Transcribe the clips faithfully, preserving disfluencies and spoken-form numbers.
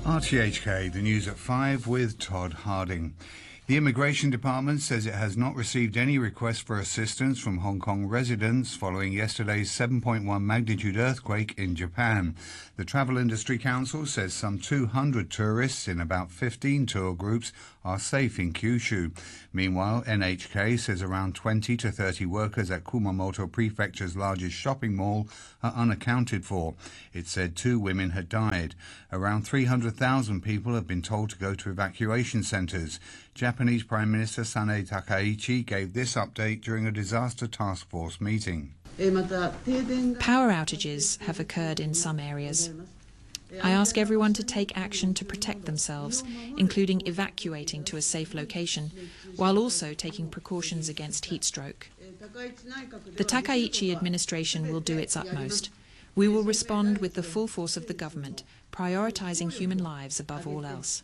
R T H K, the news at five with Todd Harding. The Immigration Department says it has not received any requests for assistance from Hong Kong residents following yesterday's seven point one magnitude earthquake in Japan. The Travel Industry Council says some two hundred tourists in about fifteen tour groups are safe in Kyushu. Meanwhile, N H K says around twenty to thirty workers at Kumamoto Prefecture's largest shopping mall are unaccounted for. It said two women had died. Around three hundred thousand people have been told to go to evacuation centres. Japanese Prime Minister Sanae Takaichi gave this update during a disaster task force meeting. Power outages have occurred in some areas. I ask everyone to take action to protect themselves, including evacuating to a safe location, while also taking precautions against heat stroke. The Takaichi administration will do its utmost. We will respond with the full force of the government, prioritising human lives above all else.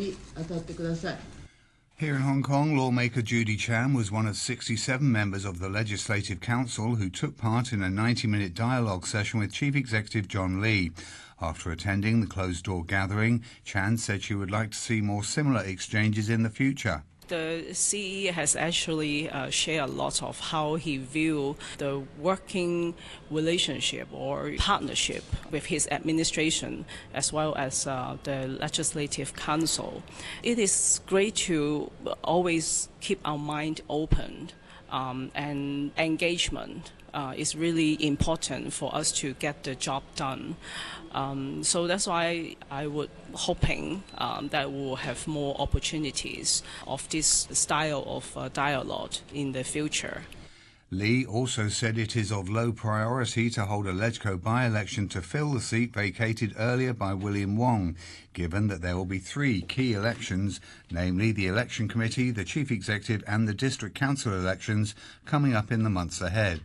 Here in Hong Kong, lawmaker Judy Chan was one of sixty-seven members of the Legislative Council who took part in a ninety-minute dialogue session with Chief Executive John Lee. After attending the closed-door gathering, Chan said she would like to see more similar exchanges in the future. The C E has actually uh, shared a lot of how he views the working relationship or partnership with his administration as well as uh, the Legislative Council. It is great to always keep our mind open um, and engagement. Uh, is really important for us to get the job done. Um, so that's why I would hoping um, that we'll have more opportunities of this style of uh, dialogue in the future. Lee also said it is of low priority to hold a LegCo by-election to fill the seat vacated earlier by William Wong, given that there will be three key elections, namely the Election Committee, the Chief Executive and the District Council elections coming up in the months ahead.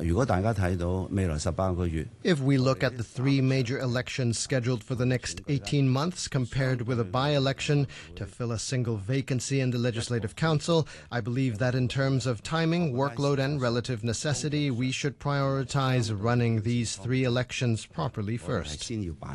If we look at the three major elections scheduled for the next eighteen months compared with a by-election to fill a single vacancy in the Legislative Council, I believe that in terms of timing, workload and relative necessity, we should prioritize running these three elections properly first.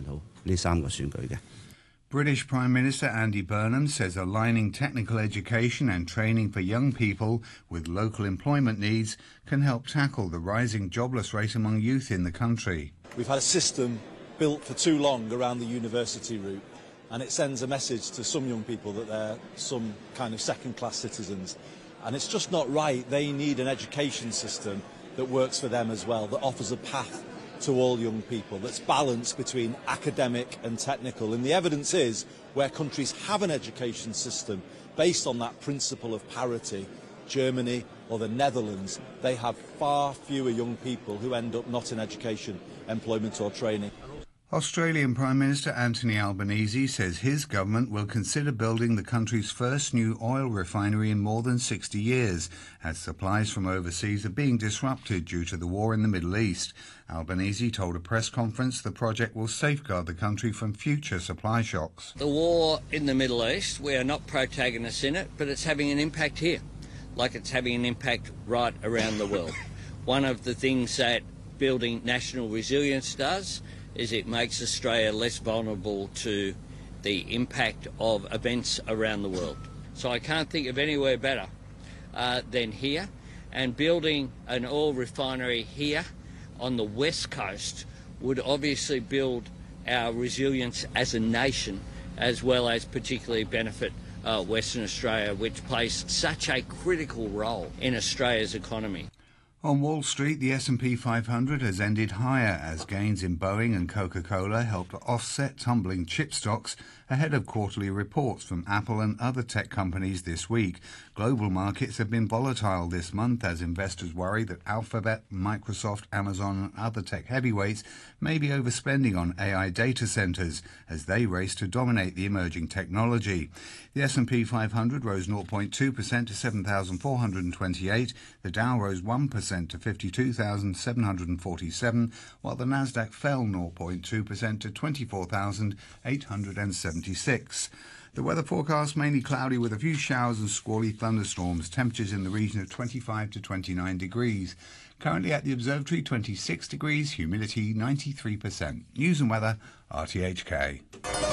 British Prime Minister Andy Burnham says aligning technical education and training for young people with local employment needs can help tackle the rising jobless rate among youth in the country. We've had a system built for too long around the university route, and it sends a message to some young people that they're some kind of second-class citizens. And it's just not right. They need an education system that works for them as well, that offers a path to all young people, that's balanced between academic and technical. And the evidence is where countries have an education system based on that principle of parity, Germany or the Netherlands, they have far fewer young people who end up not in education, employment or training. Australian Prime Minister Anthony Albanese says his government will consider building the country's first new oil refinery in more than sixty years, as supplies from overseas are being disrupted due to the war in the Middle East. Albanese told a press conference the project will safeguard the country from future supply shocks. The war in the Middle East, we are not protagonists in it, but it's having an impact here, like it's having an impact right around the world. One of the things that building national resilience does is it makes Australia less vulnerable to the impact of events around the world. So I can't think of anywhere better uh, than here, and building an oil refinery here on the west coast would obviously build our resilience as a nation, as well as particularly benefit uh, Western Australia, which plays such a critical role in Australia's economy. On Wall Street, the S and P five hundred has ended higher as gains in Boeing and Coca-Cola helped offset tumbling chip stocks ahead of quarterly reports from Apple and other tech companies this week. Global markets have been volatile this month as investors worry that Alphabet, Microsoft, Amazon and other tech heavyweights may be overspending on A I data centers as they race to dominate the emerging technology. The S and P five hundred rose zero point two percent to seven thousand four hundred twenty-eight. The Dow rose one percent to fifty-two thousand seven hundred forty-seven, while the Nasdaq fell zero point two percent to twenty-four thousand eight hundred seventy-six. The weather forecast mainly cloudy with a few showers and squally thunderstorms. Temperatures in the region of twenty-five to twenty-nine degrees. Currently at the observatory, twenty-six degrees, humidity ninety-three percent. News and weather, R T H K.